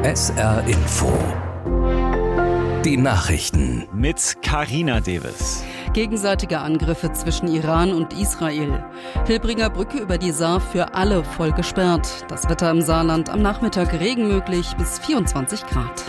SR Info. Die Nachrichten. Mit Carina Davis. Gegenseitige Angriffe zwischen Iran und Israel. Hilbringer Brücke über die Saar für alle voll gesperrt. Das Wetter im Saarland am Nachmittag Regen möglich bis 24 Grad.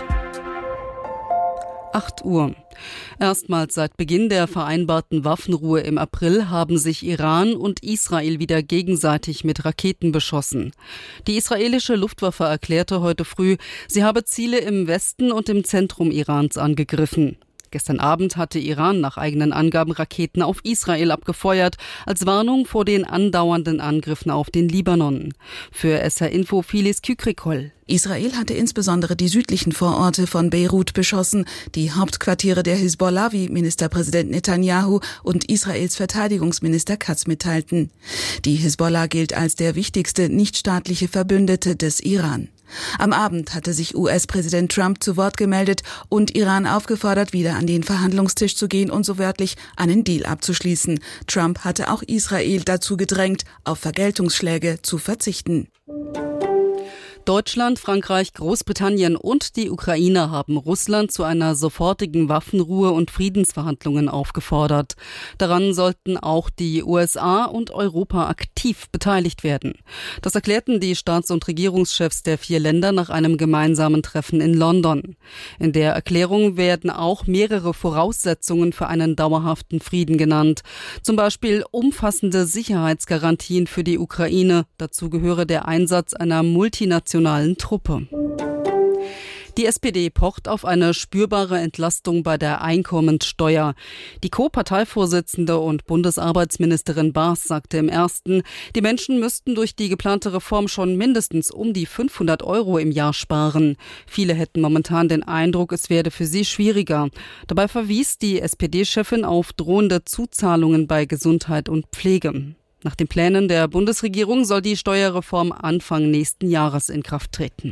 8 Uhr. Erstmals seit Beginn der vereinbarten Waffenruhe im April haben sich Iran und Israel wieder gegenseitig mit Raketen beschossen. Die israelische Luftwaffe erklärte heute früh, sie habe Ziele im Westen und im Zentrum Irans angegriffen. Gestern Abend hatte Iran nach eigenen Angaben Raketen auf Israel abgefeuert, als Warnung vor den andauernden Angriffen auf den Libanon. Für SR Info Filiz Kükrikol. Israel hatte insbesondere die südlichen Vororte von Beirut beschossen, die Hauptquartiere der Hisbollah, wie Ministerpräsident Netanyahu und Israels Verteidigungsminister Katz mitteilten. Die Hisbollah gilt als der wichtigste nichtstaatliche Verbündete des Iran. Am Abend hatte sich US-Präsident Trump zu Wort gemeldet und Iran aufgefordert, wieder an den Verhandlungstisch zu gehen und so wörtlich einen Deal abzuschließen. Trump hatte auch Israel dazu gedrängt, auf Vergeltungsschläge zu verzichten. Deutschland, Frankreich, Großbritannien und die Ukraine haben Russland zu einer sofortigen Waffenruhe und Friedensverhandlungen aufgefordert. Daran sollten auch die USA und Europa aktiv beteiligt werden. Das erklärten die Staats- und Regierungschefs der 4 Länder nach einem gemeinsamen Treffen in London. In der Erklärung werden auch mehrere Voraussetzungen für einen dauerhaften Frieden genannt. Zum Beispiel umfassende Sicherheitsgarantien für die Ukraine. Dazu gehöre der Einsatz einer multinationalen Truppe. Die SPD pocht auf eine spürbare Entlastung bei der Einkommenssteuer. Die Co-Parteivorsitzende und Bundesarbeitsministerin Baas sagte im Ersten, die Menschen müssten durch die geplante Reform schon mindestens um die 500 € im Jahr sparen. Viele hätten momentan den Eindruck, es werde für sie schwieriger. Dabei verwies die SPD-Chefin auf drohende Zuzahlungen bei Gesundheit und Pflege. Nach den Plänen der Bundesregierung soll die Steuerreform Anfang nächsten Jahres in Kraft treten.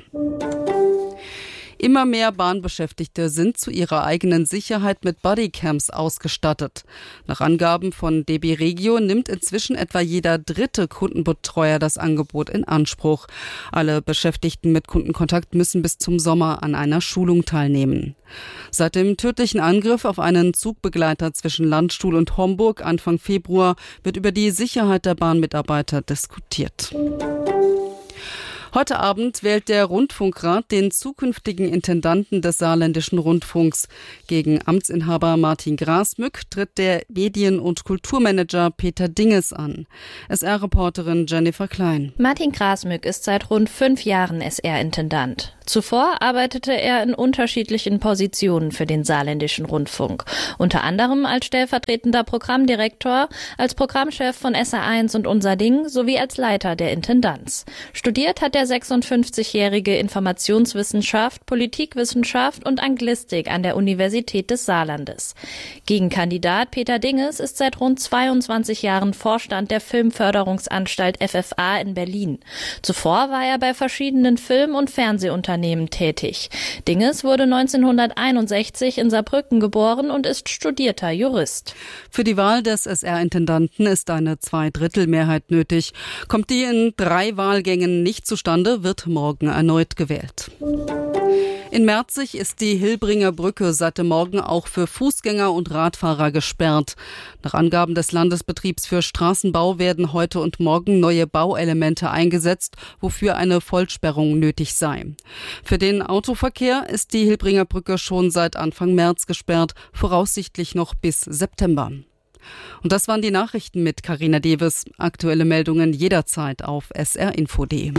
Immer mehr Bahnbeschäftigte sind zu ihrer eigenen Sicherheit mit Bodycams ausgestattet. Nach Angaben von DB Regio nimmt inzwischen etwa jeder 3. Kundenbetreuer das Angebot in Anspruch. Alle Beschäftigten mit Kundenkontakt müssen bis zum Sommer an einer Schulung teilnehmen. Seit dem tödlichen Angriff auf einen Zugbegleiter zwischen Landstuhl und Homburg Anfang Februar wird über die Sicherheit der Bahnmitarbeiter diskutiert. Heute Abend wählt der Rundfunkrat den zukünftigen Intendanten des Saarländischen Rundfunks. Gegen Amtsinhaber Martin Grasmück tritt der Medien- und Kulturmanager Peter Dinges an. SR-Reporterin Jennifer Klein. Martin Grasmück ist seit rund 5 Jahren SR-Intendant. Zuvor arbeitete er in unterschiedlichen Positionen für den Saarländischen Rundfunk. Unter anderem als stellvertretender Programmdirektor, als Programmchef von SR1 und Unser Ding sowie als Leiter der Intendanz. Studiert hat der 56-jährige Informationswissenschaft, Politikwissenschaft und Anglistik an der Universität des Saarlandes. Gegenkandidat Peter Dinges ist seit rund 22 Jahren Vorstand der Filmförderungsanstalt FFA in Berlin. Zuvor war er bei verschiedenen Film- und Fernsehunternehmen tätig. Dinges wurde 1961 in Saarbrücken geboren und ist studierter Jurist. Für die Wahl des SR-Intendanten ist eine 2/3 nötig. Kommt die in 3 Wahlgängen nicht zustande, wird morgen erneut gewählt. In Merzig ist die Hilbringer Brücke seit dem Morgen auch für Fußgänger und Radfahrer gesperrt. Nach Angaben des Landesbetriebs für Straßenbau werden heute und morgen neue Bauelemente eingesetzt, wofür eine Vollsperrung nötig sei. Für den Autoverkehr ist die Hilbringer Brücke schon seit Anfang März gesperrt, voraussichtlich noch bis September. Und das waren die Nachrichten mit Carina Davis. Aktuelle Meldungen jederzeit auf srinfo.de.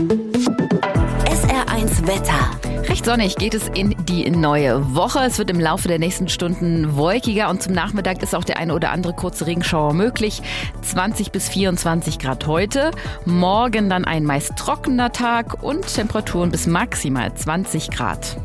SR1 Wetter. Recht sonnig geht es in die neue Woche. Es wird im Laufe der nächsten Stunden wolkiger und zum Nachmittag ist auch der eine oder andere kurze Regenschauer möglich. 20 bis 24 Grad heute. Morgen dann ein meist trockener Tag und Temperaturen bis maximal 20 Grad.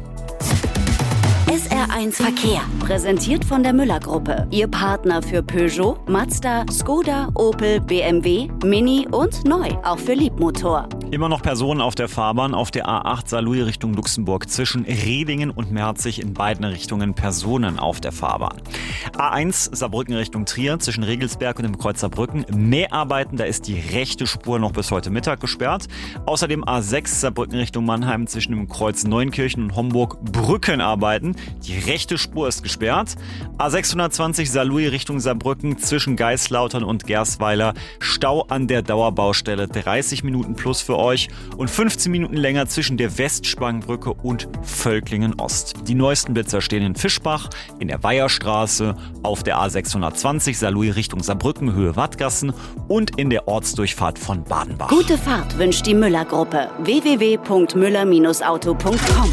SR1 Verkehr, präsentiert von der Müller-Gruppe. Ihr Partner für Peugeot, Mazda, Skoda, Opel, BMW, Mini und neu, auch für Liebmotor. Immer noch Personen auf der Fahrbahn auf der A8 Saarlouis Richtung Luxemburg. Zwischen Redingen und Merzig in beiden Richtungen Personen auf der Fahrbahn. A1 Saarbrücken Richtung Trier zwischen Regelsberg und dem Kreuz Saarbrücken. Mäharbeiten, da ist die rechte Spur noch bis heute Mittag gesperrt. Außerdem A6 Saarbrücken Richtung Mannheim zwischen dem Kreuz Neunkirchen und Homburg Brückenarbeiten. Die rechte Spur ist gesperrt. A620 Saarlouis Richtung Saarbrücken zwischen Geislautern und Gersweiler. Stau an der Dauerbaustelle. 30 Minuten plus für euch und 15 Minuten länger zwischen der Westsprangbrücke und Völklingen Ost. Die neuesten Blitzer stehen in Fischbach, in der Weiherstraße, auf der A620 Saarlouis Richtung Saarbrücken, Höhe Wattgassen und in der Ortsdurchfahrt von Badenbach. Gute Fahrt wünscht die Müller-Gruppe. www.müller-auto.com.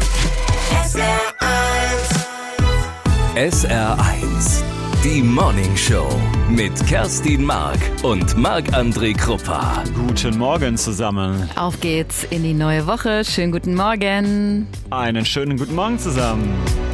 SR1, die Morning Show mit Kerstin Mark und Marc-André Kruppa. Guten Morgen zusammen. Auf geht's in die neue Woche. Schönen guten Morgen. Einen schönen guten Morgen zusammen.